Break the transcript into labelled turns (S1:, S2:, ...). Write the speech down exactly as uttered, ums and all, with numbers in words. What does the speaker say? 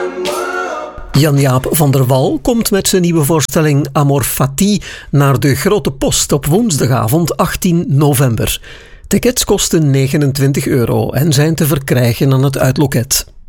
S1: Jan-Jaap van der Wal komt met zijn nieuwe voorstelling Amor Fati naar de Grote Post op woensdagavond achttien november. Tickets kosten negenentwintig euro en zijn te verkrijgen aan het uitloket.